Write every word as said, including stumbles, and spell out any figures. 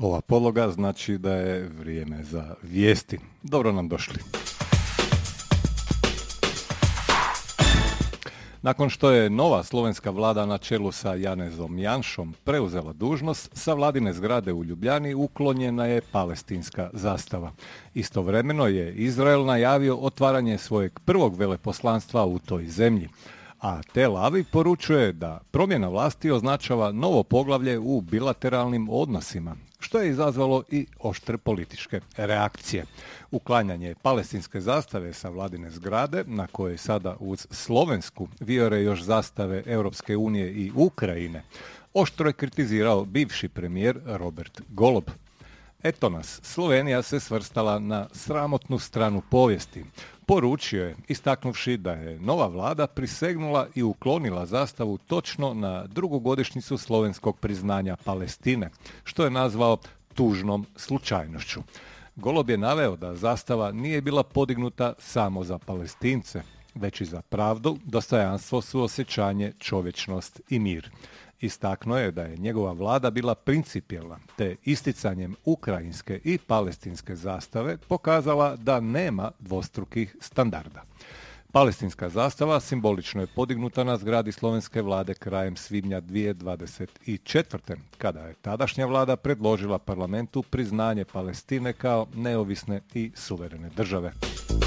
Ova podloga znači da je vrijeme za vijesti. Dobro nam došli. Nakon što je nova slovenska vlada na čelu sa Janezom Janšom preuzela dužnost, sa vladine zgrade u Ljubljani uklonjena je palestinska zastava. Istovremeno je Izrael najavio otvaranje svojeg prvog veleposlanstva u toj zemlji. A Tel Aviv poručuje da promjena vlasti označava novo poglavlje u bilateralnim odnosima, što je izazvalo i oštre političke reakcije. Uklanjanje palestinske zastave sa vladine zgrade, na kojoj sada uz slovensku vijore još zastave Europske unije i Ukrajine, oštro je kritizirao bivši premijer Robert Golob. Eto nas, Slovenija se svrstala na sramotnu stranu povijesti. Poručio je, istaknuvši da je nova vlada prisegnula i uklonila zastavu točno na drugu godišnjicu slovenskog priznanja Palestine, što je nazvao tužnom slučajnošću. Golob je naveo da zastava nije bila podignuta samo za Palestince, već i za pravdu, dostojanstvo, suosjećanje, čovječnost i mir. Istaknuo je da je njegova vlada bila principijelna, te isticanjem ukrajinske i palestinske zastave pokazala da nema dvostrukih standarda. Palestinska zastava simbolično je podignuta na zgradi slovenske vlade krajem svibnja dvije tisuće dvadeset četvrte. kada je tadašnja vlada predložila parlamentu priznanje Palestine kao neovisne i suverene države.